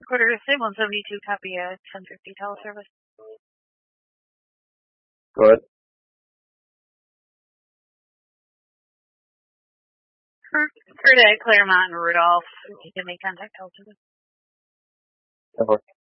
Recorder to say 172, copy 1050 teleservice. Go ahead. Kurt at Claremont and Rudolph. If you can make contact teleservice.